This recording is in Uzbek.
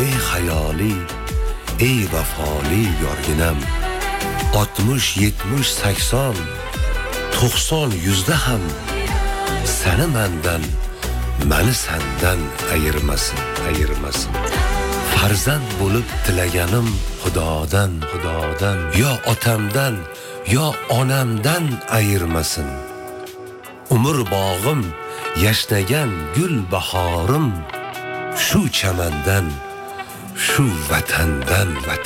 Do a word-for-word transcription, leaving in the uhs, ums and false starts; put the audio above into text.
ey hayoli, ey vafoli yorginam. Oltmish, yetmish, sakson, to'qson, yuzda ham seni mendan, meni sendan ayirmasin, ayirmasin. Farzand bo'lib tilaganim Xudodan, Xudodan, yo otamdan, yo onamdan ayirmasin. Umr bog'im, yashnagan gul bahorim, shu chamandan, shu vatandan, vatan